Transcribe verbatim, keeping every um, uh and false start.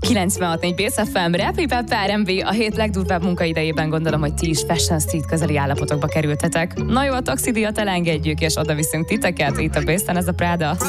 kilencvenhat négy Bész ef em, Rap Hip Hop er em bé, a hét legdurvább munkaidejében gondolom, hogy ti is Fashion Street közeli állapotokba kerültetek. Na jó, a taxidíjat elengedjük, és oda viszünk titeket, itt a Bészen ez a Práda.